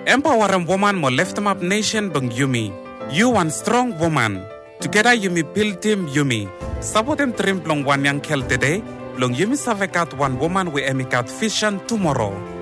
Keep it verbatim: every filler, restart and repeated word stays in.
Empower woman mo lift up nation bang Yumi. You one strong woman. Together Yumi build team Yumi. Support them trim long one young kel today. Long Yumi savekat one woman we emikat vision tomorrow.